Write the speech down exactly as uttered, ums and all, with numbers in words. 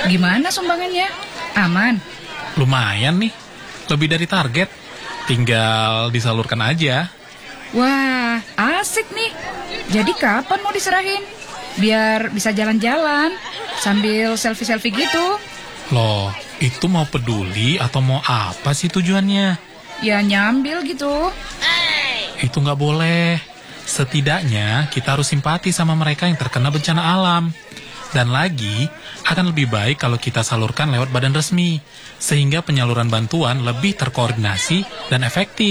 Gimana sumbangannya? Aman? Lumayan nih, lebih dari target. Tinggal disalurkan aja. Wah, asik nih. Jadi kapan mau diserahin? Biar bisa jalan-jalan sambil selfie-selfie gitu. Loh, itu mau peduli atau mau apa sih tujuannya? Ya nyambil gitu. Itu nggak boleh. Setidaknya kita harus simpati sama mereka yang terkena bencana alam. Dan lagi, akan lebih baik kalau kita salurkan lewat badan resmi, sehingga penyaluran bantuan lebih terkoordinasi dan efektif.